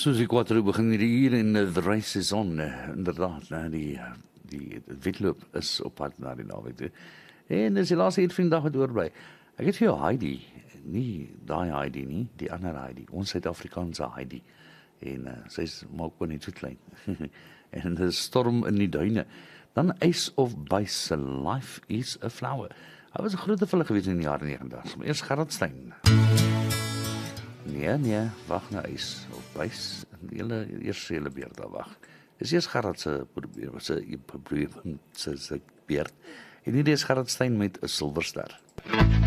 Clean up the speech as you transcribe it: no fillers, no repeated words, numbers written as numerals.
Susie Quattro begin hier en The Race is on, inderdaad, die wedloop is op pad na die naweek toe. En dis die laaste een van die dag wat oorbly. Ek het vir jou Heidi, nie daai Heidi nie, die ander Heidi, ons Suid-Afrikaanse Heidi. En sy maak ook net so klein. En 'n storm in die duine. Dan Ace of Base, Life is a Flower. Hy was 'n groot vulle gewees in die jare 90. Eers Gerard Stein. Nee, wag na Ace of Base. Eers hele beerd daar wag. Dis eers Gerard se probleem, se beerd. En hierdie is Gerard Stein met 'n silwerster.